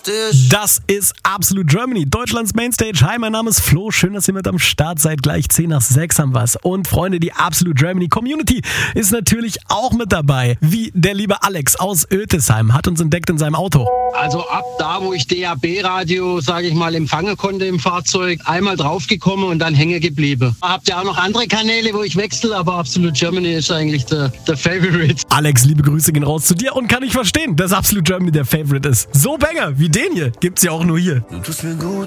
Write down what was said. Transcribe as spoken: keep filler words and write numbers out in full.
dich. Das ist Absolute Germany, Deutschlands Mainstage. Hi, mein Name ist Flo. Schön, dass ihr mit am Start seid. Gleich zehn nach sechs haben wir's. Und Freunde, die Absolute Germany Community ist natürlich auch mit dabei. Wie der liebe Alex aus Oetesheim hat uns entdeckt in seinem Auto. Also ab da, wo ich D A B-Radio, sage ich mal, empfangen konnte im Fahrzeug, einmal draufgekommen und dann hängen geblieben. Habt ihr auch noch andere Kanäle, wo ich wechsle, aber Absolute Germany ist eigentlich der, der Favorite. Alex, liebe Grüße gehen raus zu dir und kann ich verstehen, dass Absolute Germany der Favorite ist. So Banger wie den hier gibt's ja auch nur hier. Du tust mir gut.